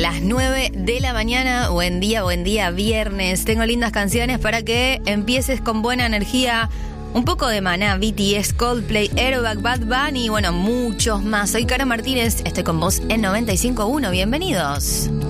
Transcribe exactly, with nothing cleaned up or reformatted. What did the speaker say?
las nueve de la mañana. Buen día, buen día, viernes. Tengo lindas canciones para que empieces con buena energía. Un poco de Maná, B T S, Coldplay, Aerobag, Bad Bunny y bueno, muchos más. Soy Caro Martínez, estoy con vos en noventa y cinco punto uno. Bienvenidos.